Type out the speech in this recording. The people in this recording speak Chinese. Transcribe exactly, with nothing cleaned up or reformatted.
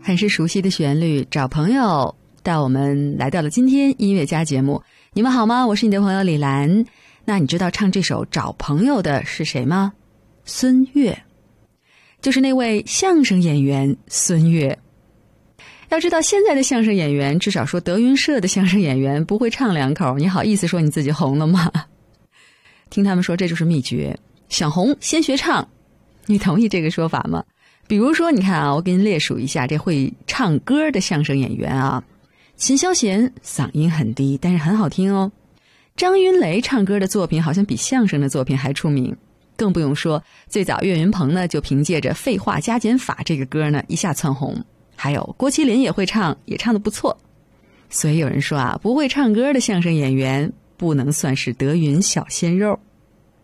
很是熟悉的旋律，找朋友带我们来到了今天音乐家节目。你们好吗？我是你的朋友李兰。那你知道唱这首找朋友的是谁吗？孙越，就是那位相声演员孙越。要知道现在的相声演员，至少说德云社的相声演员不会唱两口，你好意思说你自己红了吗？听他们说这就是秘诀，想红先学唱。你同意这个说法吗？比如说你看啊，我给你列数一下这会唱歌的相声演员啊。秦霄贤嗓音很低，但是很好听哦。张云雷唱歌的作品好像比相声的作品还出名，更不用说最早岳云鹏呢就凭借着废话加减法这个歌呢一下窜红。还有郭麒麟也会唱，也唱得不错。所以有人说啊，不会唱歌的相声演员不能算是德云小鲜肉。